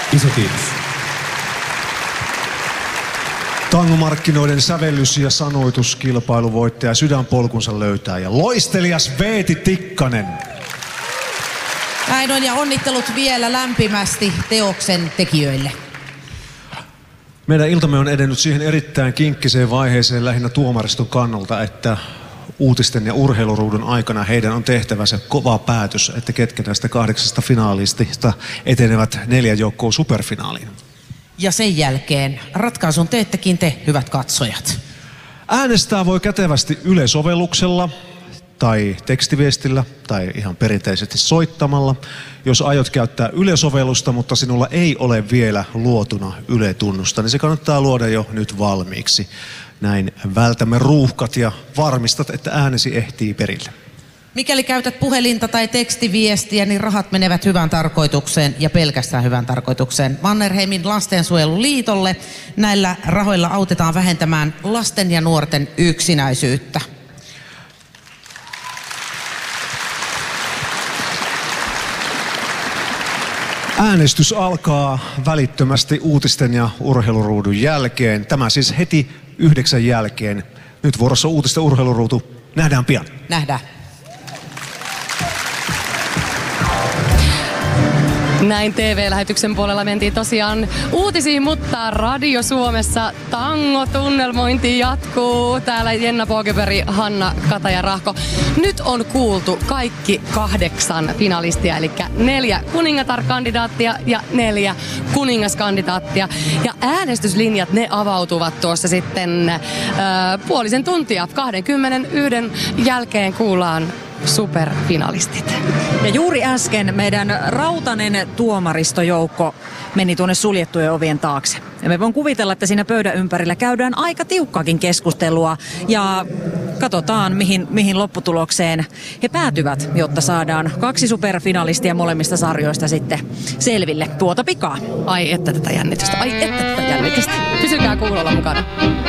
Iso kiitos. Tangomarkkinoiden sävellys- ja sanoituskilpailuvoittaja sydänpolkunsa löytää ja loistelias Veeti Tikkanen. Näin on, ja onnittelut vielä lämpimästi teoksen tekijöille. Meidän iltamme on edennyt siihen erittäin kinkkiseen vaiheeseen lähinnä tuomariston kannalta, että uutisten ja urheiluruudun aikana heidän on tehtävä se kova päätös, että ketkä näistä 8 finaalistista etenevät 4 joukkoon superfinaaliin. Ja sen jälkeen ratkaisun teettekin te, hyvät katsojat. Äänestää voi kätevästi Yle-sovelluksella tai tekstiviestillä tai ihan perinteisesti soittamalla. Jos aiot käyttää Yle-sovellusta, mutta sinulla ei ole vielä luotuna Yle-tunnusta, niin se kannattaa luoda jo nyt valmiiksi. Näin vältämme ruuhkat ja varmistat, että äänesi ehtii perille. Mikäli käytät puhelinta tai tekstiviestiä, niin rahat menevät hyvään tarkoitukseen ja pelkästään hyvään tarkoitukseen. Mannerheimin lastensuojeluliitolle näillä rahoilla autetaan vähentämään lasten ja nuorten yksinäisyyttä. Äänestys alkaa välittömästi uutisten ja urheiluruudun jälkeen. Tämä siis heti 9 jälkeen. Nyt vuorossa uutisten urheiluruutu. Nähdään pian. Nähdään. Näin TV-lähetyksen puolella mentiin tosiaan uutisiin, mutta Radio Suomessa tango-tunnelmointi jatkuu. Täällä Jenna Pågeberg, Hanna Kataja-Rahko. Nyt on kuultu kaikki 8 finalistia, eli 4 kuningatar-kandidaattia ja 4 kuningaskandidaattia. Ja äänestyslinjat, ne avautuvat tuossa sitten puolisen tuntia. 21 jälkeen kuullaan superfinalistit. Ja juuri äsken meidän rautainen tuomaristojoukko meni tuonne suljettujen ovien taakse. Ja me voin kuvitella, että siinä pöydän ympärillä käydään aika tiukkaakin keskustelua ja katsotaan, mihin lopputulokseen he päätyvät, jotta saadaan 2 superfinalistia molemmista sarjoista sitten selville tuota pikaa. Ai että tätä jännitystä, Pysykää kuulolla mukana.